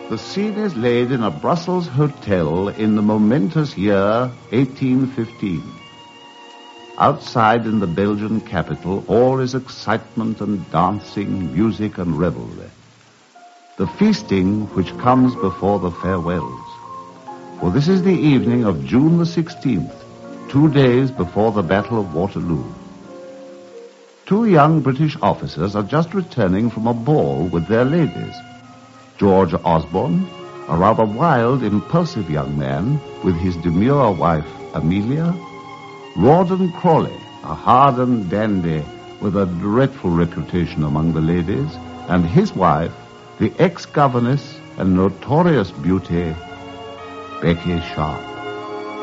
The scene is laid in a Brussels hotel in the momentous year 1815. Outside in the Belgian capital, all is excitement and dancing, music and revelry. The feasting which comes before the farewells. For this is the evening of June the 16th, 2 days before the Battle of Waterloo. 2 young British officers are just returning from a ball with their ladies. George Osborne, a rather wild, impulsive young man, with his demure wife, Amelia. Rawdon Crawley, a hardened dandy with a dreadful reputation among the ladies, and his wife, the ex-governess and notorious beauty, Becky Sharp.